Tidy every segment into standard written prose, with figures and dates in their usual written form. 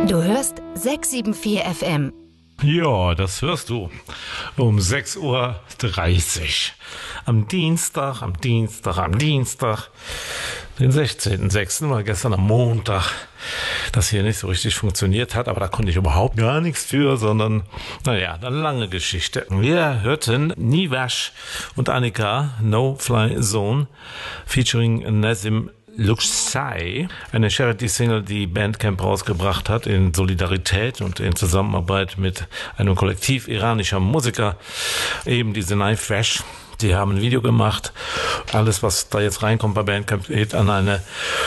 Du hörst 674 FM. Ja, das hörst du um 6:30 Uhr. Am Dienstag, den 16.06., weil gestern am Montag das hier nicht so richtig funktioniert hat, aber da konnte ich überhaupt gar nichts für, sondern, naja, eine lange Geschichte. Wir hörten Nivash und Annika, No Fly Zone, featuring Nazim Luxai, eine Charity-Single, die Bandcamp rausgebracht hat in Solidarität und in Zusammenarbeit mit einem Kollektiv iranischer Musiker, eben diese Nivash. Die haben ein Video gemacht. Alles, was da jetzt reinkommt bei Bandcamp, geht an eine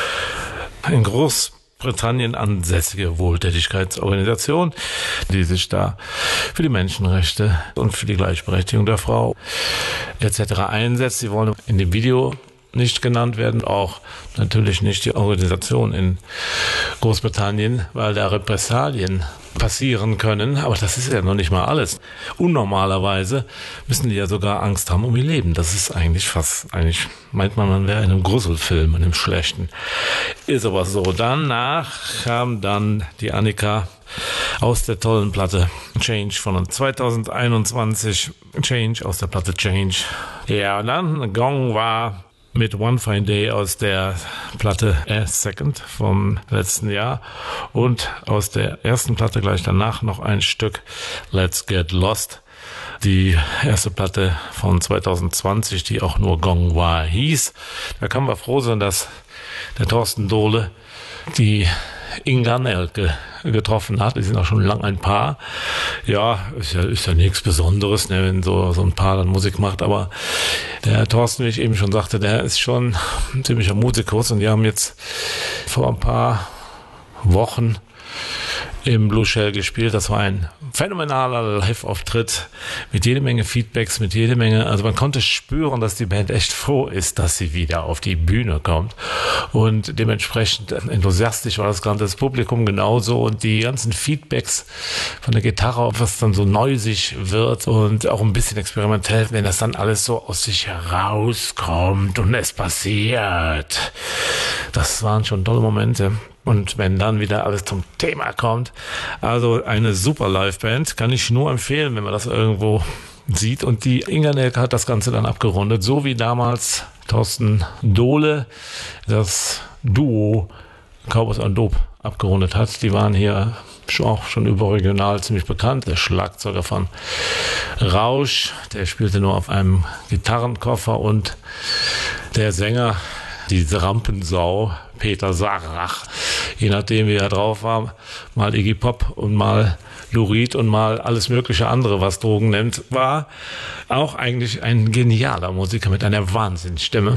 in Großbritannien ansässige Wohltätigkeitsorganisation, die sich da für die Menschenrechte und für die Gleichberechtigung der Frau etc. einsetzt. Sie wollen in dem Video nicht genannt werden, auch natürlich nicht die Organisation in Großbritannien, weil da Repressalien passieren können, aber das ist ja noch nicht mal alles. Unnormalerweise müssen die ja sogar Angst haben um ihr Leben. Das ist eigentlich meint man wäre in einem Gruselfilm, in einem schlechten. Ist aber so. Danach kam dann die Annika aus der tollen Platte Change von 2021. Change aus der Platte Change. Ja, und dann Gong war mit One Fine Day aus der Platte A Second vom letzten Jahr und aus der ersten Platte gleich danach noch ein Stück Let's Get Lost. Die erste Platte von 2020, die auch nur Gong Wa hieß. Da kann man froh sein, dass der Thorsten Dohle die Inga Nelke getroffen hat. Die sind auch schon lang ein Paar. Ja, ist ja nichts Besonderes, ne, wenn so ein Paar dann Musik macht, aber der Thorsten, wie ich eben schon sagte, der ist schon ein ziemlicher Musikus und die haben jetzt vor ein paar Wochen im Blue Shell gespielt. Das war ein phänomenaler Live-Auftritt mit jede Menge Feedbacks, also man konnte spüren, dass die Band echt froh ist, dass sie wieder auf die Bühne kommt und dementsprechend enthusiastisch war das ganze Publikum genauso und die ganzen Feedbacks von der Gitarre, was dann so neusig wird und auch ein bisschen experimentell, wenn das dann alles so aus sich herauskommt und es passiert. Das waren schon tolle Momente. Und wenn dann wieder alles zum Thema kommt, also eine super Liveband, kann ich nur empfehlen, wenn man das irgendwo sieht. Und die Inga Nelke hat das Ganze dann abgerundet, so wie damals Thorsten Dohle das Duo Cowboys on Dope abgerundet hat. Die waren hier auch schon überregional ziemlich bekannt. Der Schlagzeuger von Rausch, der spielte nur auf einem Gitarrenkoffer und der Sänger, diese Rampensau, Peter Sarach, je nachdem wie er drauf war, mal Iggy Pop und mal Lou Reed und mal alles mögliche andere, was Drogen nennt, war auch eigentlich ein genialer Musiker mit einer Wahnsinnsstimme.